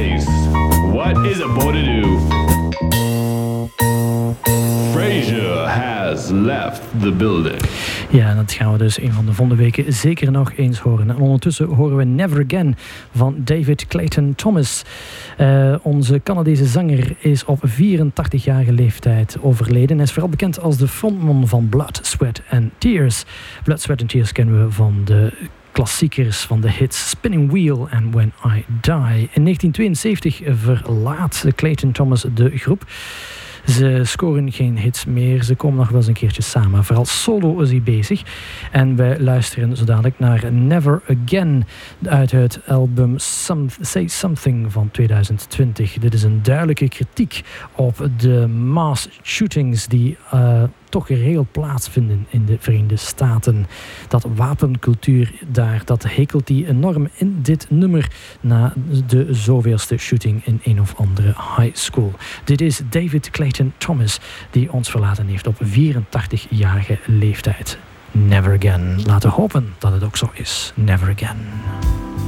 place. What is a boy to do? Frasier has left the building. Ja, en dat gaan we dus een van de volgende weken zeker nog eens horen. En ondertussen horen we Never Again van David Clayton Thomas. Onze Canadese zanger is op 84-jarige leeftijd overleden. Hij is vooral bekend als de frontman van Blood, Sweat and Tears. Blood, Sweat and Tears kennen we van de klassiekers, van de hits Spinning Wheel en When I Die. In 1972 verlaat Clayton Thomas de groep. Ze scoren geen hits meer, ze komen nog wel eens een keertje samen. Vooral solo is hij bezig. En wij luisteren zo dadelijk naar Never Again uit het album Say Something van 2020. Dit is een duidelijke kritiek op de mass shootings die toch geregeld plaatsvinden in de Verenigde Staten. Dat wapencultuur daar, dat hekelt hij enorm in dit nummer na de zoveelste shooting in een of andere high school. Dit is David Clayton Thomas die ons verlaten heeft op 84-jarige leeftijd. Never Again. Laten we hopen dat het ook zo is. Never Again.